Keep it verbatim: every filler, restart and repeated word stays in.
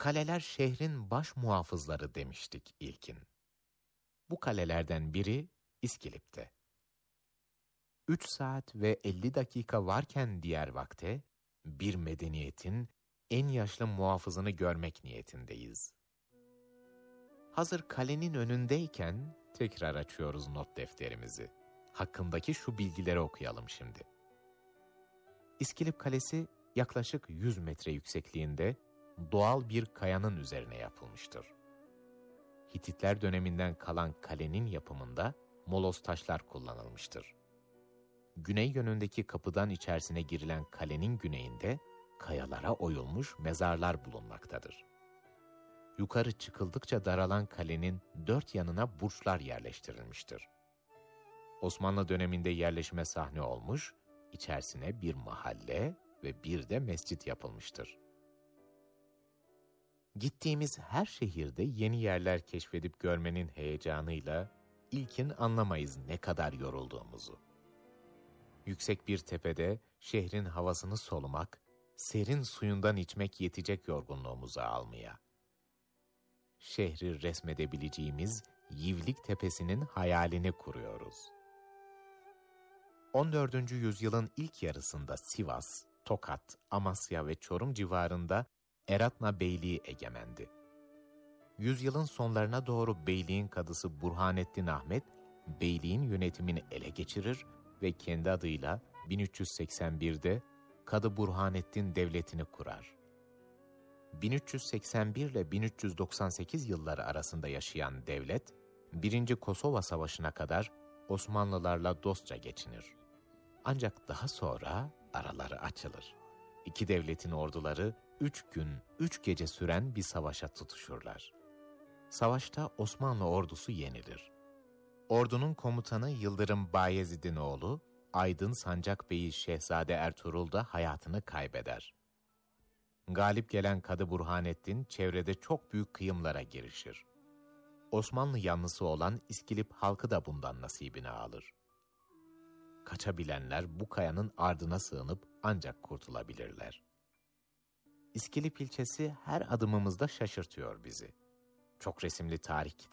Kaleler şehrin baş muhafızları demiştik ilkin. Bu kalelerden biri İskilip'te. Üç saat ve elli dakika varken diğer vakte, bir medeniyetin en yaşlı muhafızını görmek niyetindeyiz. Hazır kalenin önündeyken tekrar açıyoruz not defterimizi. Hakkındaki şu bilgileri okuyalım şimdi. İskilip Kalesi yaklaşık yüz metre yüksekliğinde doğal bir kayanın üzerine yapılmıştır. Hititler döneminden kalan kalenin yapımında moloz taşlar kullanılmıştır. Güney yönündeki kapıdan içerisine girilen kalenin güneyinde kayalara oyulmuş mezarlar bulunmaktadır. Yukarı çıkıldıkça daralan kalenin dört yanına burçlar yerleştirilmiştir. Osmanlı döneminde yerleşime sahne olmuş, içerisine bir mahalle ve bir de mescit yapılmıştır. Gittiğimiz her şehirde yeni yerler keşfedip görmenin heyecanıyla ilkin anlamayız ne kadar yorulduğumuzu. Yüksek bir tepede şehrin havasını solumak, serin suyundan içmek yetecek yorgunluğumuzu almaya. Şehri resmedebileceğimiz Yivlik Tepesi'nin hayalini kuruyoruz. on dördüncü yüzyılın ilk yarısında Sivas, Tokat, Amasya ve Çorum civarında Eratna Beyliği egemendi. Yüzyılın sonlarına doğru beyliğin kadısı Burhanettin Ahmet, beyliğin yönetimini ele geçirir ve kendi adıyla bin üç yüz seksen birde Kadı Burhanettin Devleti'ni kurar. bin üç yüz seksen bir ile bin üç yüz doksan sekiz yılları arasında yaşayan devlet, birinci Kosova Savaşı'na kadar Osmanlılarla dostça geçinir. Ancak daha sonra araları açılır. İki devletin orduları üç gün, üç gece süren bir savaşa tutuşurlar. Savaşta Osmanlı ordusu yenilir. Ordunun komutanı Yıldırım Bayezid'in oğlu, Aydın Sancak Bey'i Şehzade Ertuğrul da hayatını kaybeder. Galip gelen Kadı Burhanettin çevrede çok büyük kıyımlara girişir. Osmanlı yanlısı olan İskilip halkı da bundan nasibini alır. Kaçabilenler bu kayanın ardına sığınıp ancak kurtulabilirler. İskilip ilçesi her adımımızda şaşırtıyor bizi. Çok resimli tarih kitapları